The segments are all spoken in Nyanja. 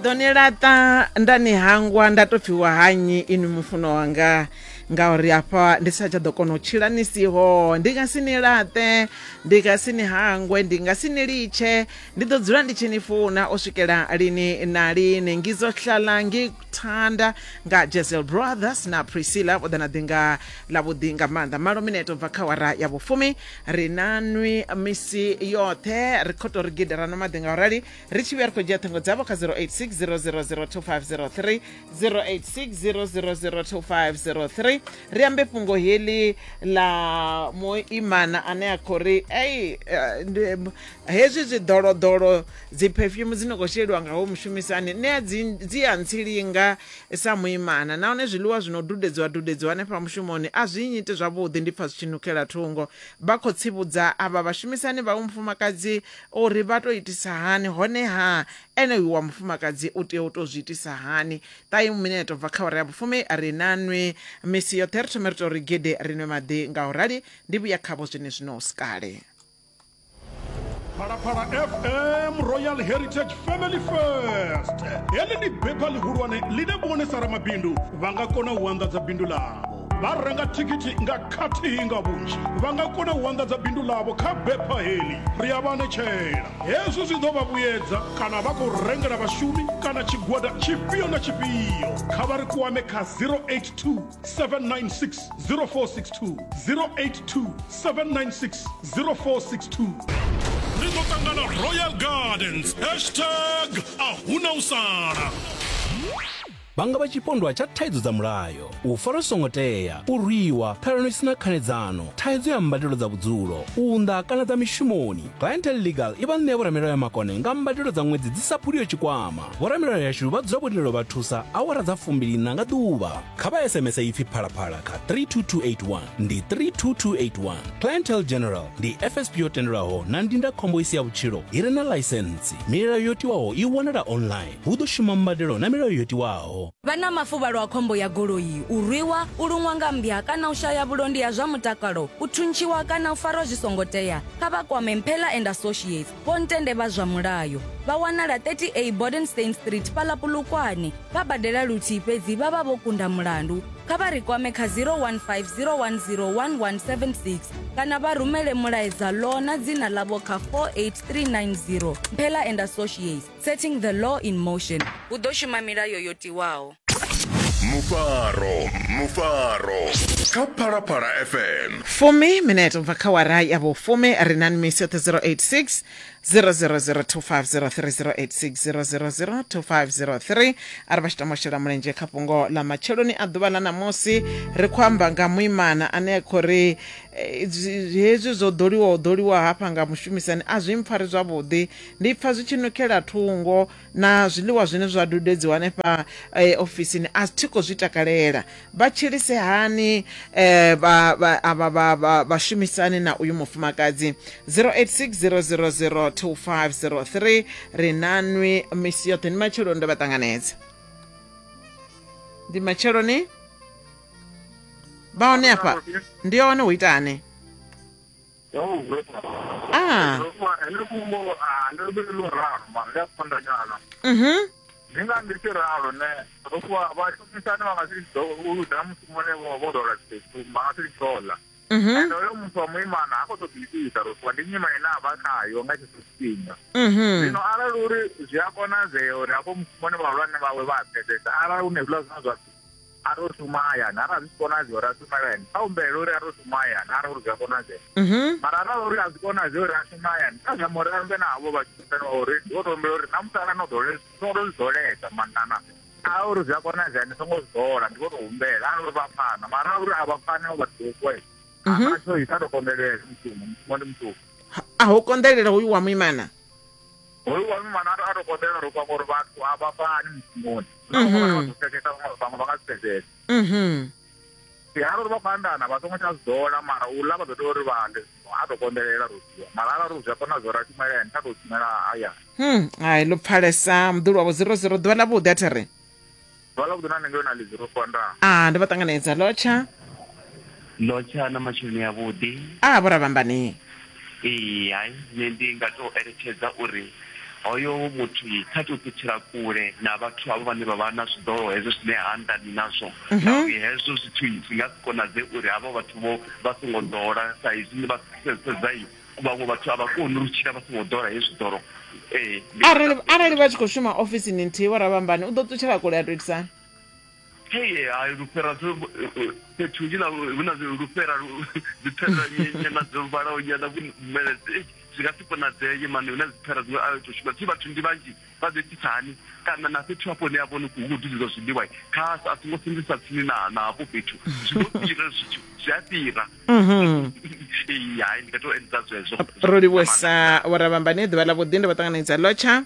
Donelata ndani hangwa ndatopfiwa hanyi inu mufuno wanga ngauri apa ndisacha dokono chilanisiho ndingasinilate ndingasini hangwe ndingasiniliche ndidodzula ndichinifuna oswikela lini na lini ngizohlala ngikuthanda nga Jezeel Brothers na Priscilla bodana dinga labudinga manda malo mineto vakawara ya bufumi rinanwi misi yote rikoto rigidera na madinga orali richiwe arko jatango dzabo ka 0860002503 0860002503 riambe pungo hili la moimana ane akori hezwi zidolodolo ziperfume zinogoshelwa nga ho mushumisani ne dziantsilinga sa moimana naone zwiluwa dudedzwa ne pa mushumoni azwinyite zwavhuḓi ndi pfa zwichinukela thungo bakho tsivhudza aba bashumisani ba umfumakadzi ori vha to itisa hani honeha ene wa mufumakadzi u tea u to zwiitisa hani tayi mineto bva kha ya bufumi rinanwe misi yo territory rigede rinwe madi nga urali ndi vhuya khavho zwine zwino skale Parapara FM Royal Heritage Family First. Heli ni bepa lihurwane lide bone saramabindu vanga kona uandaza bindu lavo. Varenga tikiti nga kati hinga bunji vanga kona uandaza bindu lavo ka bepa heli riyavane chela yesu zidova buyedza kana vako renga na vashumi kana chigwada chipio na chipio kavari kuwame ka 082-796-0462 082-796-0462 Rizotangana Royal Gardens #ahuna usana Vanga vachipondwa cha thaidzo za mulayo ufaro songoteya uriwa phalano isina khanedzano thaidzo ya mbadelo za budzulo unda kana za mishumoni clientele legal ivanne voramiro ya makone nga mbadelo za mwedzi dzisaphulio chikwama voramiro ya shuva dzobwelelo vathusa awara za 2 nga duva khava SMS ifi phalaphala ka 32281 ndi 32281 clientele general ndi FSP yotenderaho na ndinda khombo isi ya utchilo iri na license milayo yotiwaho iwanala online hudoshuma mbadelo na milayo yotiwaho Vana mafuvalo a khombo ya goloyi uriwa ulumwa nga mbya kana ushaya bulondi ya zwa mutakalo uthunchiwa kana ufaro zwisongoteya kha vha kwame Mphela and Associates vontende vha zwa mulayo vha wanala 30A Bodenstein Street Palapulukwane vha badela luthihi fhedzi vha vha vho kunda mulandu kha vha ri kwame kha 0150101176 kana vha rumele mulaedza law na dzina ḽavho kha 48390 Mphela and Associates setting the law in motion hu ḓo shuma milayo yo tiwaho Mufaro ka Parapara FM fumi mineto bva kha wara ya bufumi rinani misi yote 086 0002503 ari vachitamoshela mulenje kha pungo la macheloni a ḓuvha la namusi ri khou amba nga muimana ane khori hezwi zwo ḓoliwa hafha nga mushumisani a zwi mpfari zwavhuḓi ndi pfa zwi tshinukela thungo na zwiḽiwa zwine zwa dudedziwa hanefha ofisini a thiko zwi takalela vha tshilise hani vhashumisani na uyu mufumakadzi 0860002503 rinanwi misi yote ndi macheloni ndo vhatanganedza ndi macheloni vaone apa ndiyo one uitane ndinganditiralo ne okuva vashumisani vangasiriuda musumone vangasirisola ende oyo muntu wa muimana akotobhilisa rokuva ndinyima ina avakayo ngachisisinga zvino arali uri zviyakonazveya uri ako musumone valwane vave vapesesa arali une zvila zvinozva arosumayani arali azvikonazveya uri asumayani aumbele uri arosumayani arali uri zviyakonazveya mara arali uri azvikonazveya uri asumayani azvamorambe navo vachimisani uri otombele uri namusara nodozolesa manana auri zviyakonazveya ndisongozola ndikotohumbela arali uri vafana mara arali uri avafana vadokwe amacho isatokondelela mtumo mtumo ahokondelela uyu wa muimana uyu wa muimana atokondelela rokwakori vathu avafani mtumoni vamwe vakazipesesa arori vafandana vasongo chazola mara ula vazotori vande atokondelela ruziva mara arari uzvakona zora chimayani tatotsimela aya hayi lopfalesa mudhuri wavo 00 ḓuvha ḽa vhuḓi athiri ḓuvha ḽa vhuḓi na ninge yona ḽi 0 ndi vhatanganedza lotsha na macheloni ya vhuḓi vho ravhambani hayi nṋe ndi nga to eletshedza uri hoyo muthu kha tou ṱutshela kule na vhathu avho vhane vha vha na zwiḓolo hezwo zwine ha anḓani nazwo ngauri hezwo zwithu zwi nga si konadze uri havho vhathu vho vha songo ḓola sa izwi vha sedza vhaṅwe vhathu a vha koni uri tshila vha songo ḓola hezwi zwiḓolo arali vha tshi khou shuma ofisini nthihi wa Ravhambani u ḓo ṱutshela kule a toitisani hayi lufhera fhethu hunzhi hu na lufhera dziphera nyana dzo vhalaho nyana mele zwi nga si konadzeye mani hu na dziphera dziṅwe a tou shuma thi vhathu ndi vhanzhi vha ḓo itisa hani kana na fhethu hafho ne a vhone khou dudisa zwiḽiwa kha a songo sendisa tsini na hafho fhethu zwi ḓo fhira zwithu zwi a fhira hayi ndi nga tou endedza zwezwo ro livhuwesa wa Ravhambani ḓuvha ḽa vhuḓi ndi vha ṱanganedza lotsha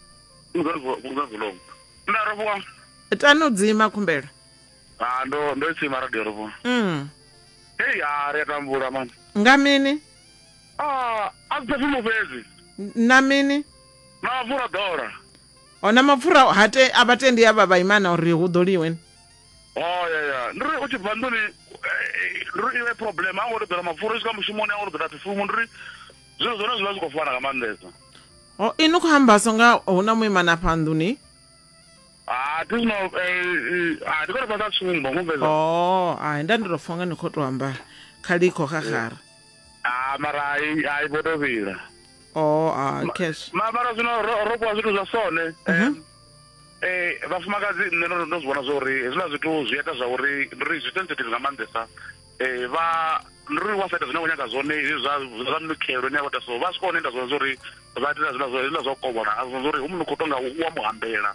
nda rovuwa tano dzima khumbelo ndo tsima radio rovuwa hei ri a tambula mani nga mini a dzi pfhi mufhedzi na mini na mapfura ḓora ona mapfura a vhatendi a vha vhaimana uri hu ḓoliwe ya ndi ri u tshi bva nḓuni ndi iwe problem a ngo ri ḓora mapfura u swika mushumoni a ngo ri ḓora phifumu ndi ri zwino zwone zwi vha zwi khou fana nga maanḓesa ini khou amba songa hu na muimana afha nnḓuni ndi khou ri fhasa tsumbo ngumveza ai nda ndi tou pfha nga ni khou tou amba khalikho khagara mara hayi vho tou vhila cash mara zwino ro kwa zwithu zwa sone vhafumakadzi nṋe ndo zwi vhona zwa uri hezwina zwithu zwi ita zwa uri ri zwi sensitive nga maanḓesa ndi wa saita zwine wa nyaga zwone zwa mikhelo ine ya vhota so vha swika hone nda zwone zwa uri vha ita zwina zwa u kovhona a zwa uri hu munukho tonga u wa muhambela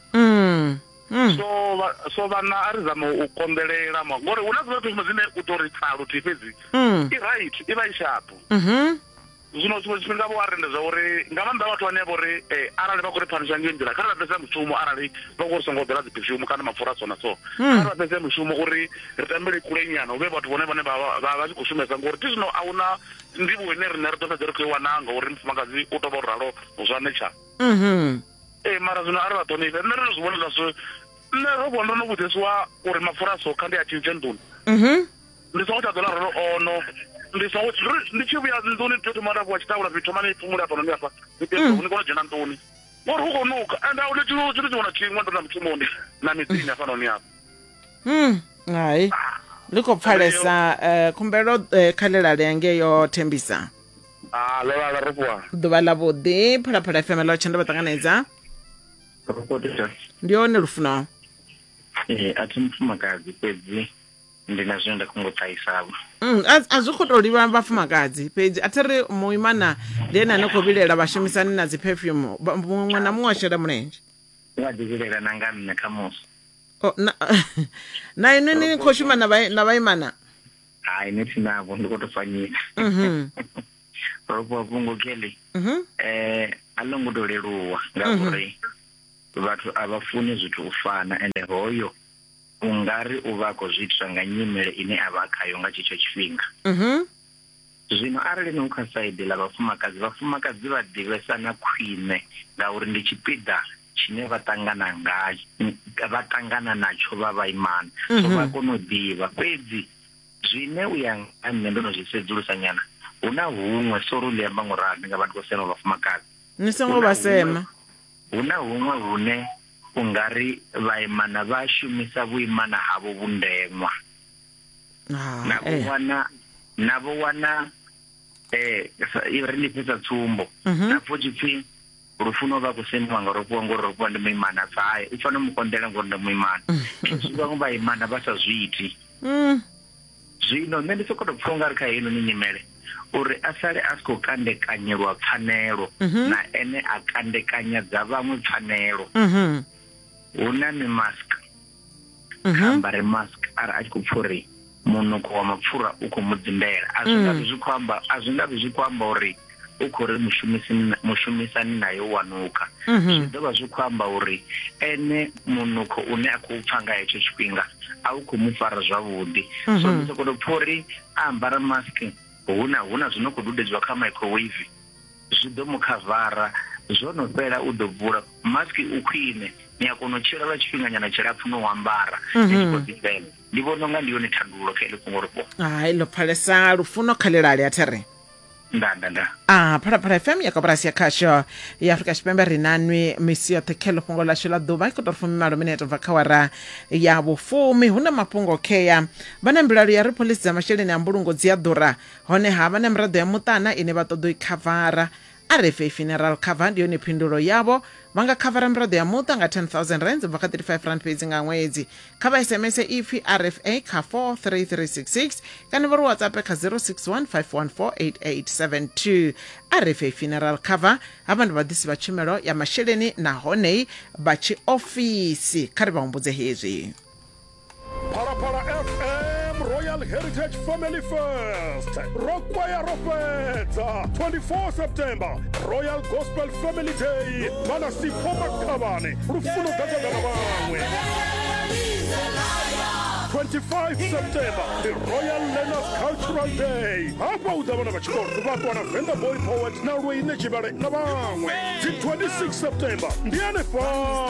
so vhana a ri zama u konḓelela ngori hu na zwithu zwine u tou ri pfa luthihi fhedzi i right i vha i shapo zwino tshiṅwe tshifhinga vho arende zwa uri nga maanḓa vhathu vhane vho ri arali vha khou ri phanisha ngei nḓila kha ri vha fhedza mushumo arali vha khou ri songo ḓela dziphefyumu kana mapfura so na so kha ri vha fhedze mushumo uri ri tambele kule nyana hu vhe vhathu vhone vhane vha tshi khou shumesa ngori ti zwino a hu na nḓivho ine riṋe ri ḓo fhedza ri khou i wana ngauri mufumakadzi u tou vha u ralo zwa netsha mara zwino ari vha ṱhonifhe nṋe ri zwi vhona zwa nṋe ro vhona ndo no vhudzisiwa uri mapfura so kha ndi a tshintshe nḓuni ndi songo tsha ḓola rolo ono ndi tshi vhuya nḓuni tea u thoma nda vuwa tshitaula fhethu thoma ni pfumule hafha noni hafha ni kona dzhena nḓuni ngori hu khou nuka ende a hu tshithu tshiṅwe na tshiṅwe ndo na mushumoni na midzini hafha noni hafha hai ri khou pfalesa khumbelo khalelale yangeyo Thembisa ḽola ri vuwa ḓuvha ḽa vhuḓi Phalaphala FM lotsha ndo vha ṱanganedza ndi hone lufuno a thi mufumakadzi fhedzi ndi na zwine nda khou ngo ṱahisavho a zwi khou tou livha vhafumakadzi fhedzi a thi ri muimana ndi ene ane khou vhilela vhashumisani na dzi perfume muṅwe na muṅwe a shela mulenzhe wa ḓi vhilela na nga nṋe kha musi na inwi ni khou shuma na vhaimana hayi ni thi navho ndi khou tou fanyisa ropo vhungo kele a ḽo ngo tou leluwa ngauri vhathu a vha funi zwithu u fana ende hoyo ungari u vha khou zwi itiswa nga nyimele ine a vha khayo nga tshetsho tshifhinga zwino arali ni u kha saidi ḽa vhafumakadzi vha ḓivhesana khwine ngauri ndi tshipiḓa tshine vha ṱangana natsho vha vhaimana so vha kona u ḓivha fhedzi zwine u ya nga nṋe ndo no zwi sedzulusa nyana hu na huṅwe sori ḽi amba ngorali nga vhathu vho sema vhafumakadzi ni songo vha sema hu na huṅwe hune ungari vhaimana vha shumisa vhuimana havho vhundeṅwa navho wana ri ndi fhedza tsumbo napfho tshipfi lufuno vha khou semiwa nga ropuwa ngori ropuwa ndi muimana faye u fanela mukonḓela ngori ndi muimana zwi vhaṅwe vhaimana vha sa zwi iti zwino nṋe ndi sokoto pfha ungari kha heinoni nyimele uri a sale a si khou kandekanyelwa pfanelo na ene a kandekanya dza vhaṅwe pfanelo hu na mimask kha ambare mask ari a tshi khou pfha uri munukho wa mapfura u khou mudzimbela a zwi nga zwi khou amba uri u khou ri mushumisani naye wanuka zwi ḓo vha zwi khou amba uri ene munukho une a khou pfha nga hetsho tshifhinga a u khou mu fara zwavhuḓi so ndi sokoto pfha uri a ambara mask huna zwino khou dudedziwa kha microwave zwi ḓo mu khavara zwo no fhela u ḓo vula mask u khwine ni a kona u tshila lwa tshifhinga nyana tshilapfu no u ambara ndi vhona unga ndi yone thandululo kha ile fhungo ropo hayi ḽo phalesa lufuno khalelali a the re Phalaphala FM ya koporasi ya khasho ya Afrika Tshipembe ri nanwi misi yoṱhe khe ḽifhungo ḽashu ḽa ḓuvha i khou tou 18 minete bva kha wara ya vhufumi. Hu na mafhungo kheya vhana mbilaelo ya ri pholisi dza masheleni a mbulungo dzi a ḓura honeha vha na miraḓo ya muṱana ine vha ṱoḓa u i khavara. RFA Funeral Cover ndi yone phindulo yavho. Vha nga khavara miraḓo ya muṱa nga 10,000 rands bva kha 35 rand fhedzi nga ṅwedzi. Kha vha SMS ipfi RFA kha 43366 kana vha ri WhatsApp kha 0615148872. RFA Funeral Cover abantu vha ḓisi vha tshumelo ya masheleni nahone vha tshi ofisi. Kha ri vha humbudze hezwi. Phalaphala FM Royal Heritage Family First. Rokwaya Rofetsa 24 September Royal Gospel Family Day. Bana Sipho Makhabane Rufuno Gagagana bangwe. 25 September, the Royal Learners Cultural Day. Hapa udabana bachikoro batwana Venda Boy Poet na Rwine Chibare na bangwe. 26 September, Ndiane Fa